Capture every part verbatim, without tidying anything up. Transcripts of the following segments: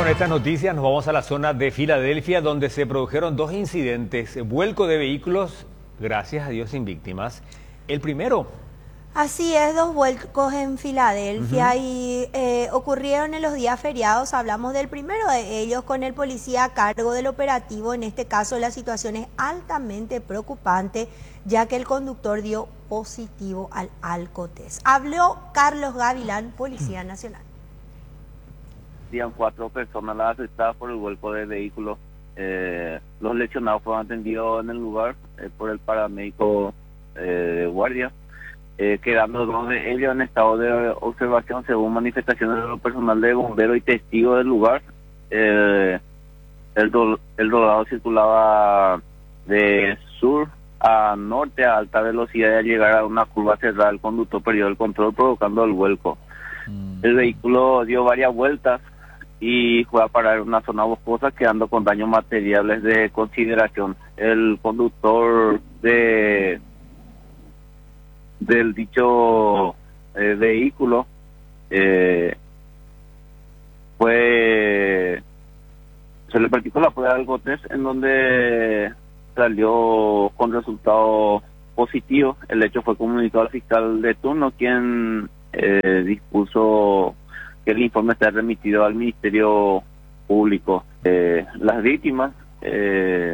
con estas noticias nos vamos a la zona de Filadelfia, donde se produjeron dos incidentes, vuelco de vehículos, gracias a Dios sin víctimas. El primero. Así es, dos vuelcos en Filadelfia Uh-huh. y eh, ocurrieron en los días feriados. Hablamos del primero de ellos con el policía a cargo del operativo. En este caso la situación es altamente preocupante, ya que el conductor dio positivo al alcotest. Habló Carlos Gavilán, Policía Nacional. Habían cuatro personas las afectadas por el vuelco de vehículos. Eh, los lesionados fueron atendidos en el lugar eh, por el paramédico eh, de guardia, eh, quedando dos de ellos en estado de observación según manifestaciones de los personal de bomberos y testigos del lugar. Eh, el, do, el rodado circulaba de sur a norte a alta velocidad y al llegar a una curva cerrada el conductor perdió el control provocando el vuelco. Mm. El vehículo dio varias vueltas y fue a parar en una zona boscosa, quedando con daños materiales de consideración. El conductor de del dicho eh, vehículo eh, fue se le practicó la prueba del alcotest, en donde salió con resultado positivo. El hecho fue comunicado al fiscal de turno, quien eh, dispuso que el informe esté remitido al Ministerio Público. Eh, las víctimas eh,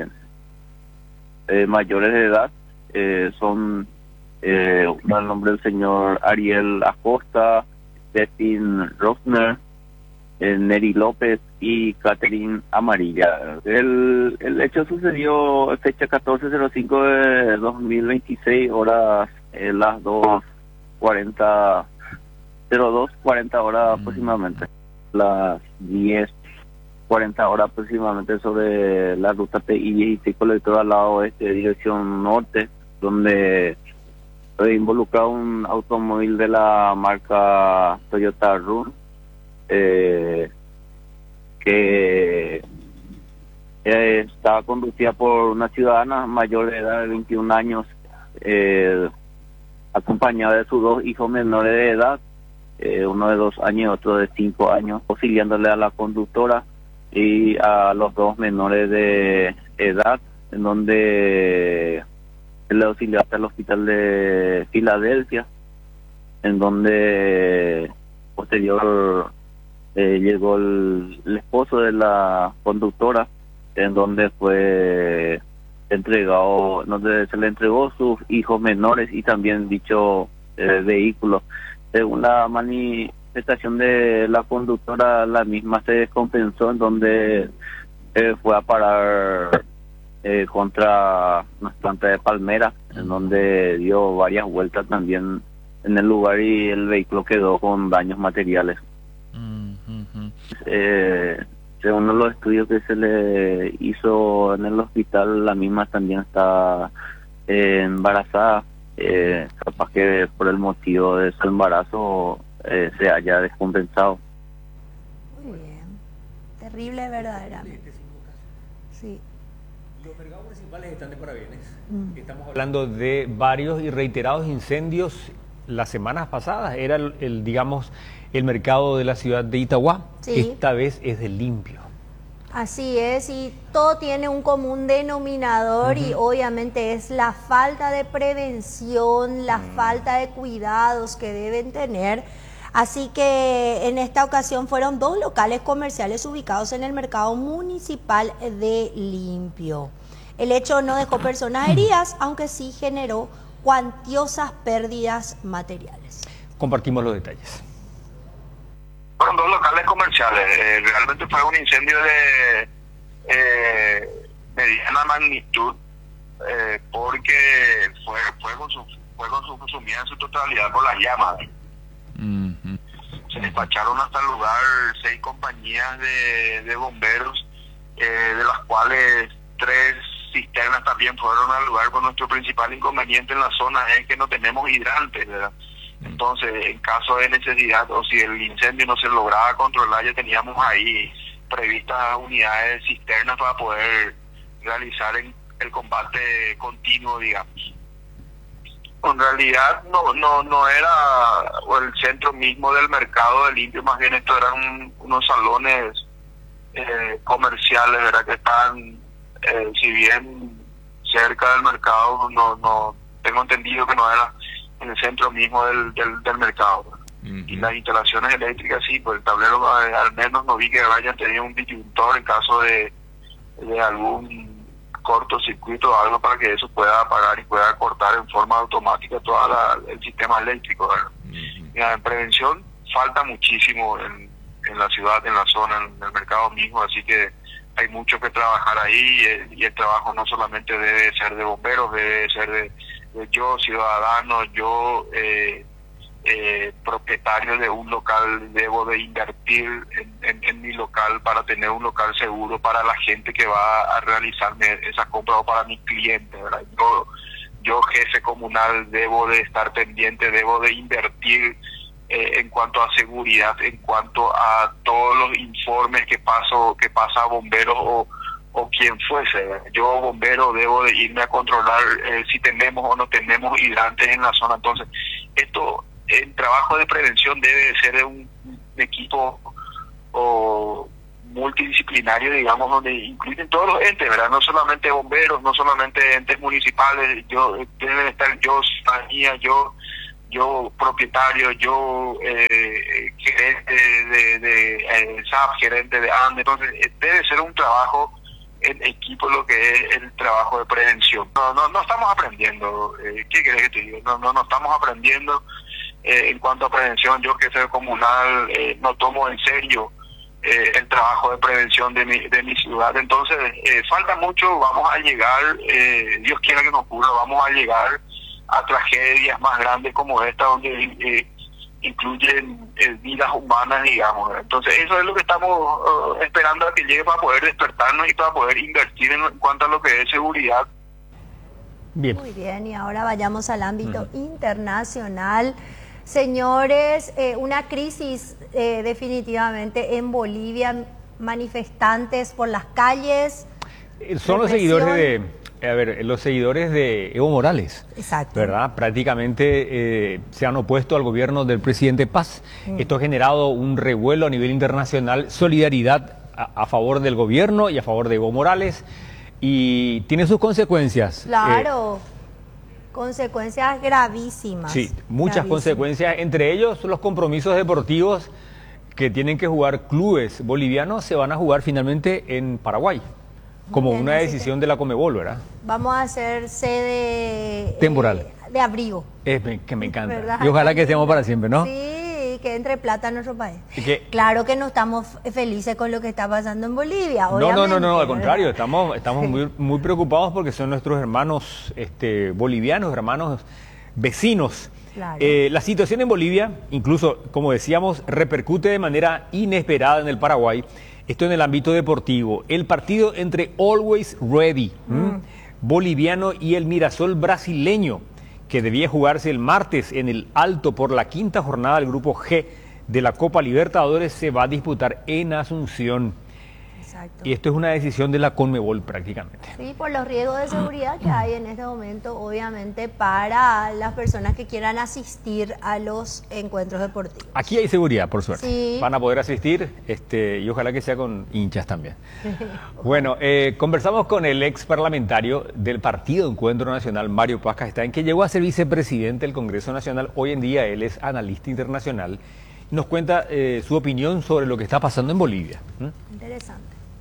eh, mayores de edad eh, son eh, el nombre del señor Ariel Acosta, Stephen Rosner, eh, Neri López y Catherine Amarilla. El, el hecho sucedió fecha catorce cero cinco de dos mil veintiséis, horas eh, las dos cuarenta cero dos cuarenta horas aproximadamente, las diez cuarenta horas aproximadamente, sobre la ruta T I dieciséis colector al lado oeste, dirección norte, donde fue involucrado un automóvil de la marca Toyota Run, eh, que eh, estaba conducida por una ciudadana mayor de edad de veintiún años, eh, acompañada de sus dos hijos menores de edad, Eh, uno de dos años y otro de cinco años, auxiliándole a la conductora y a los dos menores de edad, en donde él le auxilió hasta el hospital de Filadelfia, en donde posterior eh, llegó el, el esposo de la conductora, en donde fue entregado, donde se le entregó sus hijos menores y también dicho eh, vehículo. Según la manifestación de la conductora, la misma se descompensó, en donde eh, fue a parar eh, contra una planta de palmera, en donde dio varias vueltas también en el lugar y el vehículo quedó con daños materiales. Mm-hmm. Eh, según los estudios que se le hizo en el hospital, la misma también está eh, embarazada. Eh, capaz que por el motivo de su embarazo eh, se haya descompensado. Muy bien, terrible verdaderamente. Sí. Los mercados principales están de parabienes. Mm. Estamos hablando de varios y reiterados incendios las semanas pasadas. Era el, el digamos el mercado de la ciudad de Itagua. Sí. Esta vez es de limpio. Así es, y todo tiene un común denominador. Uh-huh. Y obviamente es la falta de prevención, la uh-huh. falta de cuidados que deben tener. Así que en esta ocasión fueron dos locales comerciales ubicados en el mercado municipal de Limpio. El hecho no dejó personas heridas, aunque sí generó cuantiosas pérdidas materiales. Compartimos los detalles. Fueron dos locales comerciales. Eh, realmente fue un incendio de eh, mediana magnitud, eh, porque fue fuego fue consumida en su totalidad por las llamas. Mm-hmm. Se despacharon hasta el lugar seis compañías de, de bomberos, eh, de las cuales tres cisternas también fueron al lugar. Con nuestro principal inconveniente en la zona es que no tenemos hidrantes, ¿verdad? Entonces, en caso de necesidad o si el incendio no se lograba controlar, ya teníamos ahí previstas unidades cisternas para poder realizar el, el combate continuo, digamos. En realidad no no no era el centro mismo del mercado de Limpio, más bien esto eran unos salones eh, comerciales, ¿verdad? Que están, eh, si bien cerca del mercado, no no tengo entendido que no era en el centro mismo del, del, del mercado. Uh-huh. Y las instalaciones eléctricas, sí, pues el tablero eh, al menos no vi que hayan tenido un disyuntor en caso de, de algún cortocircuito o algo para que eso pueda apagar y pueda cortar en forma automática todo el sistema eléctrico, ¿verdad? Uh-huh. Y en prevención falta muchísimo en, en la ciudad, en la zona, en el mercado mismo, así que hay mucho que trabajar ahí, eh, y el trabajo no solamente debe ser de bomberos, debe ser de, de yo, ciudadano, yo, eh, eh, propietario de un local, debo de invertir en, en, en mi local para tener un local seguro para la gente que va a realizarme esa compra o para mis clientes, ¿verdad? Yo, yo jefe comunal, debo de estar pendiente, debo de invertir Eh, en cuanto a seguridad, en cuanto a todos los informes que paso que pasa a bomberos o, o quien fuese. Yo, bombero, debo de irme a controlar eh, si tenemos o no tenemos hidrantes en la zona. Entonces, esto, el trabajo de prevención debe de ser de un, un equipo o multidisciplinario, digamos, donde incluyen todos los entes, ¿verdad? No solamente bomberos, no solamente entes municipales, yo debe estar yo, ciudadanía, yo yo propietario, yo eh, gerente de, de eh, S A P, gerente de A N D E. Entonces debe ser un trabajo en equipo lo que es el trabajo de prevención. No no no estamos aprendiendo, eh, ¿qué querés que te diga? No, no, no estamos aprendiendo eh, en cuanto a prevención. Yo que soy comunal eh, no tomo en serio eh, el trabajo de prevención de mi, de mi ciudad. Entonces eh, falta mucho, vamos a llegar, eh, Dios quiera que nos ocurra, vamos a llegar a tragedias más grandes como esta, donde eh, incluyen eh, vidas humanas, digamos. Entonces eso es lo que estamos uh, esperando a que llegue para poder despertarnos y para poder invertir en, en cuanto a lo que es seguridad. Bien. Muy bien, y ahora vayamos al ámbito uh-huh. internacional. Señores, eh, una crisis eh, definitivamente en Bolivia, manifestantes por las calles. Son los seguidores de... A ver, los seguidores de Evo Morales, exacto, ¿verdad? Prácticamente eh, se han opuesto al gobierno del presidente Paz. Mm. Esto ha generado un revuelo a nivel internacional, solidaridad a, a favor del gobierno y a favor de Evo Morales, y tiene sus consecuencias. Claro, eh, consecuencias gravísimas. Sí, muchas gravísimas. consecuencias, entre ellos los compromisos deportivos que tienen que jugar clubes bolivianos se van a jugar finalmente en Paraguay. Como bien, una decisión de la Conmebol, ¿verdad? Vamos a hacer sede temporal, eh, de abrigo. Es que me encanta. ¿Verdad? Y ojalá que estemos para siempre, ¿no? Sí, que entre plata en nuestro país. ¿Qué? Claro que no estamos felices con lo que está pasando en Bolivia. No, no, no, no, al contrario, estamos, estamos muy, muy preocupados porque son nuestros hermanos este, bolivianos, hermanos vecinos. Claro. Eh, la situación en Bolivia, incluso, como decíamos, repercute de manera inesperada en el Paraguay. Esto en el ámbito deportivo. El partido entre Always Ready, mm. boliviano, y el Mirasol brasileño, que debía jugarse el martes en el Alto por la quinta jornada del Grupo G de la Copa Libertadores, se va a disputar en Asunción. Exacto. Y esto es una decisión de la Conmebol prácticamente. Sí, por los riesgos de seguridad que hay en este momento, obviamente, para las personas que quieran asistir a los encuentros deportivos. Aquí hay seguridad, por suerte. Sí. Van a poder asistir este, y ojalá que sea con hinchas también. Bueno, eh, conversamos con el ex parlamentario del Partido Encuentro Nacional, Mario Paz Castañ, que llegó a ser vicepresidente del Congreso Nacional. Hoy en día él es analista internacional. Nos cuenta eh, su opinión sobre lo que está pasando en Bolivia. ¿Mm? Interesante.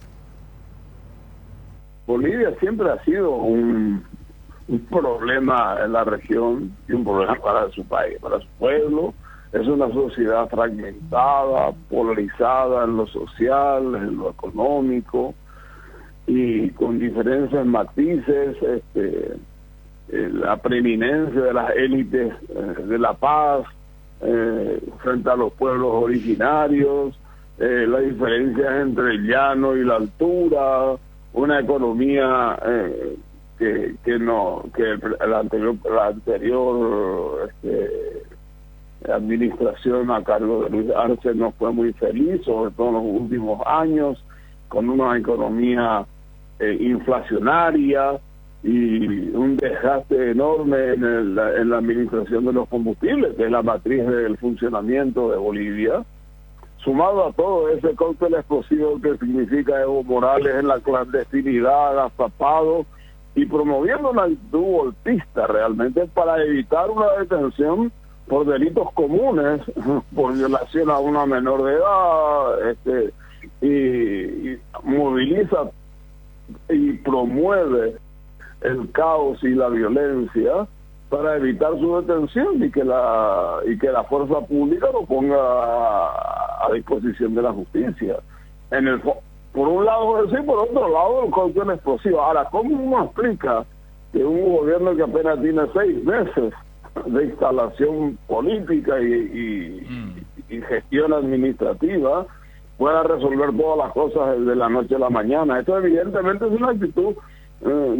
Bolivia siempre ha sido un, un problema en la región y un problema para su país, para su pueblo. Es una sociedad fragmentada, polarizada en lo social, en lo económico, y con diferentes matices, este, eh, la preeminencia de las élites eh, de la paz eh, frente a los pueblos originarios, eh, la diferencia entre el llano y la altura, una economía eh, que que no que el, el anterior la anterior este, administración a cargo de Luis Arce no fue muy feliz, sobre todo en los últimos años, con una economía eh, inflacionaria y un desgaste enorme en, el, en la administración de los combustibles, que es la matriz del funcionamiento de Bolivia. sumado a todo ese cóctel explosivo que significa Evo Morales en la clandestinidad, agazapado y promoviendo una actitud golpista realmente para evitar una detención por delitos comunes, por violación a una menor de edad, este, y, y moviliza y promueve el caos y la violencia para evitar su detención y que la y que la fuerza pública lo ponga a, a disposición de la justicia. En el por un lado sí, por otro lado el cóctel explosivo. Ahora, ¿cómo uno explica que un gobierno que apenas tiene seis meses de instalación política y, y, mm. y gestión administrativa pueda resolver todas las cosas de la noche a la mañana? Esto evidentemente es una actitud eh,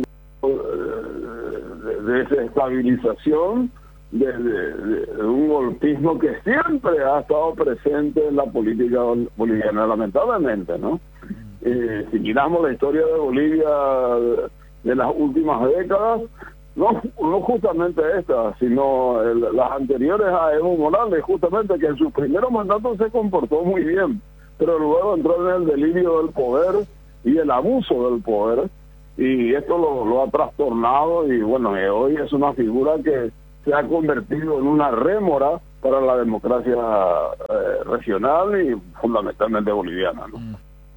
de, de desestabilización, de, de, de un golpismo que siempre ha estado presente en la política boliviana, lamentablemente, ¿no? Eh, si miramos la historia de Bolivia de, de las últimas décadas, no, no justamente esta, sino el, las anteriores a Evo Morales, justamente que en sus primeros mandatos se comportó muy bien, pero luego entró en el delirio del poder y el abuso del poder, y esto lo, lo ha trastornado, y bueno, eh, hoy es una figura que se ha convertido en una rémora para la democracia eh, regional y fundamentalmente boliviana, ¿no?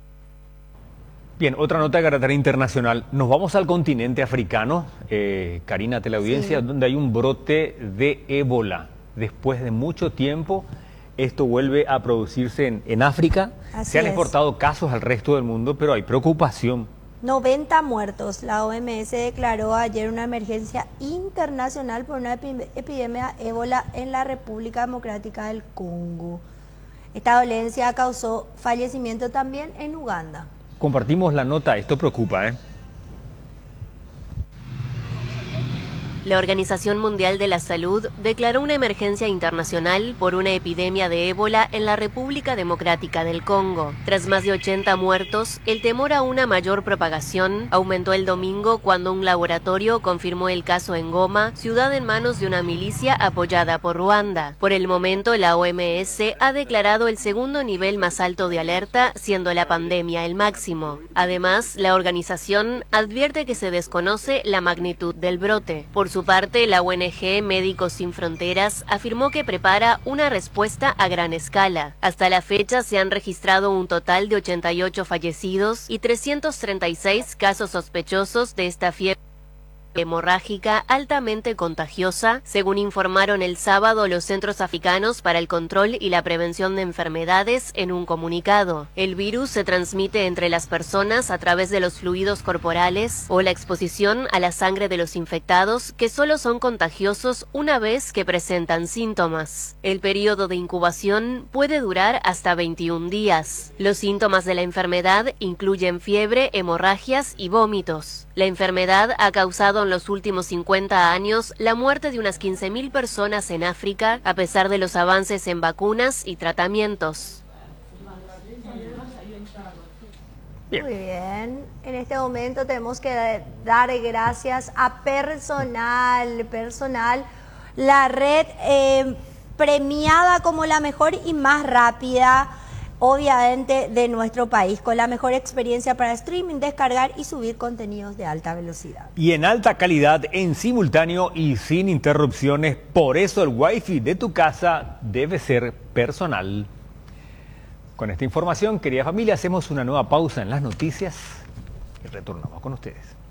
Bien, otra nota de carácter internacional. Nos vamos al continente africano, eh, Karina, teleaudiencia, sí, donde hay un brote de ébola. Después de mucho tiempo, esto vuelve a producirse en, en África. Así Se han es. exportado casos al resto del mundo, pero hay preocupación. noventa muertos. La O M S declaró ayer una emergencia internacional por una epi epidemia ébola en la República Democrática del Congo. Esta dolencia causó fallecimiento también en Uganda. Compartimos la nota, esto preocupa, ¿eh? La Organización Mundial de la Salud declaró una emergencia internacional por una epidemia de ébola en la República Democrática del Congo. Tras más de ochenta muertos, el temor a una mayor propagación aumentó el domingo cuando un laboratorio confirmó el caso en Goma, ciudad en manos de una milicia apoyada por Ruanda. Por el momento, la O M S ha declarado el segundo nivel más alto de alerta, siendo la pandemia el máximo. Además, la organización advierte que se desconoce la magnitud del brote. Por su parte, la O N G Médicos Sin Fronteras afirmó que prepara una respuesta a gran escala. Hasta la fecha se han registrado un total de ochenta y ocho fallecidos y trescientos treinta y seis casos sospechosos de esta fiebre hemorrágica altamente contagiosa, según informaron el sábado los Centros Africanos para el Control y la Prevención de Enfermedades en un comunicado. El virus se transmite entre las personas a través de los fluidos corporales o la exposición a la sangre de los infectados, que solo son contagiosos una vez que presentan síntomas. El periodo de incubación puede durar hasta veintiún días. Los síntomas de la enfermedad incluyen fiebre, hemorragias y vómitos. La enfermedad ha causado en los últimos cincuenta años la muerte de unas quince mil personas en África, a pesar de los avances en vacunas y tratamientos. Muy bien, en este momento tenemos que dar gracias a Personal, Personal, la red eh, premiada como la mejor y más rápida, obviamente, de nuestro país, con la mejor experiencia para streaming, descargar y subir contenidos de alta velocidad. Y en alta calidad, en simultáneo y sin interrupciones. Por eso el Wi-Fi de tu casa debe ser Personal. Con esta información, querida familia, hacemos una nueva pausa en las noticias y retornamos con ustedes.